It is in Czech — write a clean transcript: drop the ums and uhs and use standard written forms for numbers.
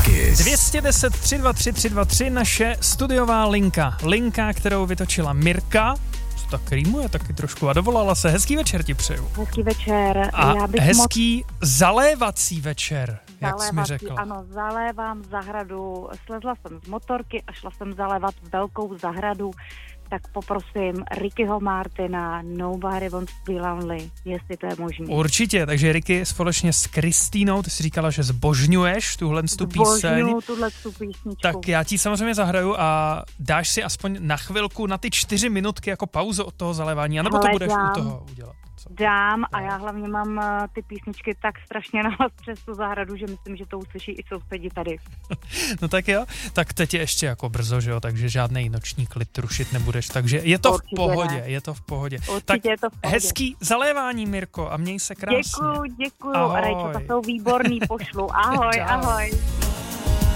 Kiss. 210 323 323, naše studiová linka. Linka, kterou vytočila Mirka. To tak rýmuje taky trošku a dovolala se. Hezký večer ti přeju. Hezký večer. A hezký zalévací večer, jak jsi mi řekla. Ano, zalévám zahradu. Slezla jsem z motorky a šla jsem zalévat velkou zahradu. Tak poprosím Rickyho Martina, Nobody Wants to Be Lonely, jestli to je možné. Určitě, takže Ricky společně s Kristýnou, ty jsi říkala, že zbožňuješ tuhle píseň. Zbožňuju tuhle písničku. Tak já ti samozřejmě zahraju a dáš si aspoň na chvilku, na ty 4 minutky jako pauzu od toho zalévání, anebo to budeš u toho udělat? Dám a já hlavně mám ty písničky tak strašně nahlas přes tu zahradu, že myslím, že to uslyší i sousedi tady. No tak jo, tak teď je ještě jako brzo, že jo, takže žádnej noční klid rušit nebudeš, takže je to Určitě v pohodě, ne. je to v pohodě. Určitě Tak je to v pohodě. hezký zalévání, Mirko, a měj se krásně. Děkuju, Ahoj. Rajčo, to jsou výborný, pošlu. Ahoj, Čau. ahoj.